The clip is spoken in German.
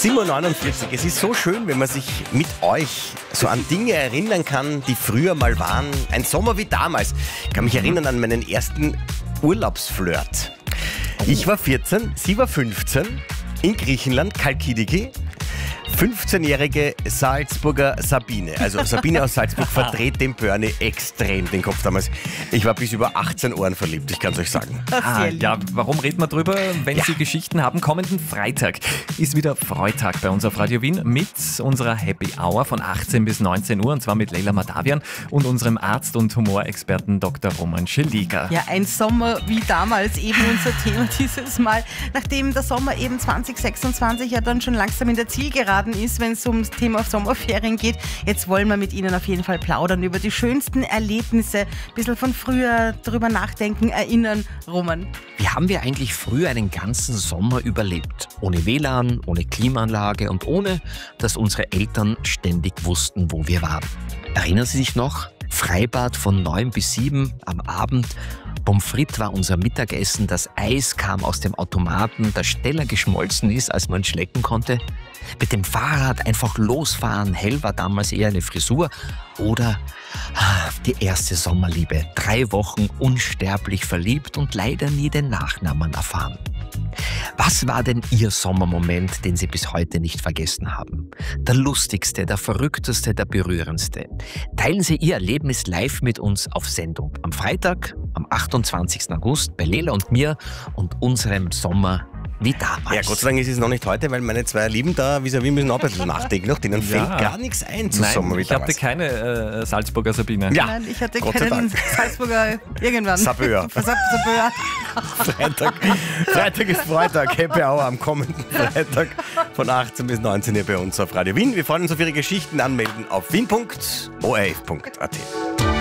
7:49 Uhr. Es ist so schön, wenn man sich mit euch so an Dinge erinnern kann, die früher mal waren. Ein Sommer wie damals. Ich kann mich erinnern an meinen ersten Urlaubsflirt. Ich war 14, sie war 15, in Griechenland, Chalkidiki. 15-jährige Salzburger Sabine. Also Sabine aus Salzburg verdreht dem Bernie extrem den Kopf damals. Ich war bis über 18 Ohren verliebt, ich kann es euch sagen. Ja, warum reden wir drüber? Wenn Sie Geschichten haben, kommenden Freitag ist wieder Freitag bei uns auf Radio Wien mit unserer Happy Hour von 18 bis 19 Uhr und zwar mit Leila Madavian und unserem Arzt und Humorexperten Dr. Roman Scheliga. Ja, ein Sommer wie damals, eben unser Thema dieses Mal. Nachdem der Sommer eben 2026 ja dann schon langsam in der Zielgeraden ist, wenn es ums Thema Sommerferien geht. Jetzt wollen wir mit Ihnen auf jeden Fall plaudern über die schönsten Erlebnisse, ein bisschen von früher drüber nachdenken, erinnern. Roman. Wie haben wir eigentlich früher einen ganzen Sommer überlebt? Ohne WLAN, ohne Klimaanlage und ohne, dass unsere Eltern ständig wussten, wo wir waren. Erinnern Sie sich noch? Freibad von 9 bis 7 am Abend. Pommes frites war unser Mittagessen, das Eis kam aus dem Automaten, das schneller geschmolzen ist, als man schlecken konnte. Mit dem Fahrrad einfach losfahren, hell war damals eher eine Frisur. Oder die erste Sommerliebe, 3 Wochen unsterblich verliebt und leider nie den Nachnamen erfahren. Was war denn Ihr Sommermoment, den Sie bis heute nicht vergessen haben? Der lustigste, der verrückteste, der berührendste. Teilen Sie Ihr Erlebnis live mit uns auf Sendung. Am Freitag, am 28. August bei Leila und mir und unserem Sommer wie damals. Ja, Gott sei Dank ist es noch nicht heute, weil meine zwei Lieben da vis-à-vis müssen auch ein bisschen nachdenken. Noch denen fällt gar nichts ein zu Sommer wie ich damals. hatte keine Salzburger Sabine. Ja, Nein, ich hatte Gott sei keinen Dank. Salzburger irgendwann. Sabeur. Sabeur. Freitag ist Freitag, Happy Hour am kommenden Freitag von 18 bis 19 Uhr bei uns auf Radio Wien. Wir freuen uns auf Ihre Geschichten, anmelden auf wien.orf.at.